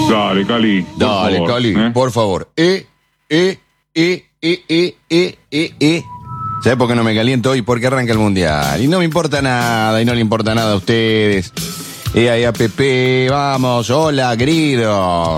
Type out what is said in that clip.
Dale, Cali. Dale, favor, Cali, por favor. ¿Sabes por qué no me caliento hoy? Porque arranca el mundial. Y no me importa nada, y no le importa nada a ustedes. APP, vamos, hola, querido.